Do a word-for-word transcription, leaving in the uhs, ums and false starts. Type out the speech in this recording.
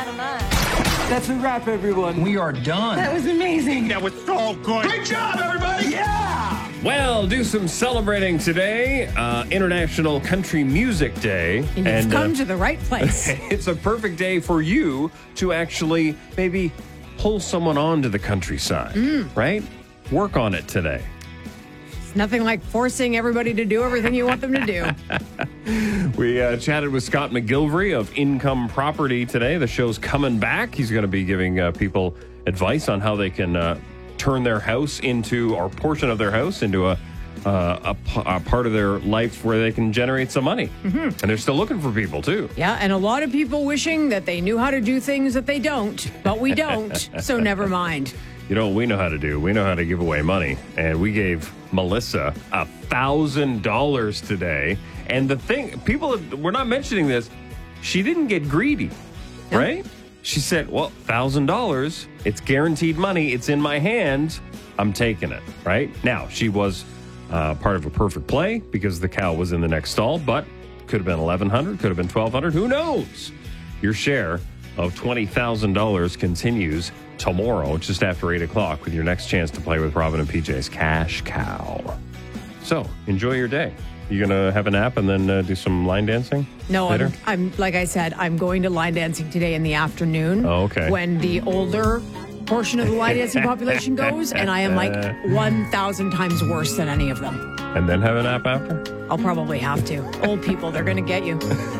out of mind. That's a wrap, everyone. We are done. That was amazing. That was so good. Great job, everybody. Yeah! Well, do some celebrating today. Uh, International Country Music Day. And you've come uh, to the right place. it's a perfect day for you to actually maybe pull someone onto the countryside, right? Work on it today. It's nothing like forcing everybody to do everything you want them to do. We uh, chatted with Scott McGilvery of Income Property today. The show's coming back. He's going to be giving uh, people advice on how they can uh, turn their house into, or portion of their house into a, uh, a, p- a part of their life where they can generate some money. Mm-hmm. And they're still looking for people, too. Yeah, and a lot of people wishing that they knew how to do things that they don't, but we don't, so never mind. You know what we know how to do? We know how to give away money. And we gave Melissa a thousand dollars today. And the thing, people, we're not mentioning this. She didn't get greedy, no. right? She said, well, thousand dollars, it's guaranteed money. It's in my hands. I'm taking it, right? Now, she was uh, part of a perfect play because the cow was in the next stall, but could have been eleven hundred, could have been twelve hundred. Who knows? Your share of twenty thousand dollars continues tomorrow, just after eight o'clock, with your next chance to play with Robin and P J's Cash Cow. So, enjoy your day. You going to have a nap and then uh, do some line dancing? No, later? I'm, I'm, like I said, I'm going to line dancing today in the afternoon. Oh, okay. When the older portion of the line dancing population goes, and I am like one thousand times worse than any of them. And then have a nap after? I'll probably have to. Old people, they're going to get you.